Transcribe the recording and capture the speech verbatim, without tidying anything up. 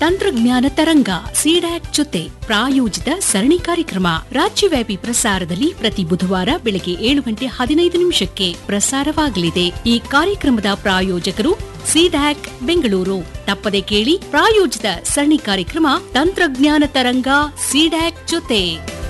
ತಂತ್ರಜ್ಞಾನ ತರಂಗ ಸಿಡ್ಯಾಕ್ ಜೊತೆ ಪ್ರಾಯೋಜಿತ ಸರಣಿ ಕಾರ್ಯಕ್ರಮ ರಾಜ್ಯವ್ಯಾಪಿ ಪ್ರಸಾರದಲ್ಲಿ ಪ್ರತಿ ಬುಧವಾರ ಬೆಳಗ್ಗೆ ಏಳು ಗಂಟೆ ಹದಿನೈದು ನಿಮಿಷಕ್ಕೆ ಪ್ರಸಾರವಾಗಲಿದೆ. ಈ ಕಾರ್ಯಕ್ರಮದ ಪ್ರಾಯೋಜಕರು ಸಿಡ್ಯಾಕ್ ಬೆಂಗಳೂರು. ತಪ್ಪದೆ ಕೇಳಿ ಪ್ರಾಯೋಜಿತ ಸರಣಿ ಕಾರ್ಯಕ್ರಮ ತಂತ್ರಜ್ಞಾನ ತರಂಗ ಸಿಡ್ಯಾಕ್ ಜೊತೆ.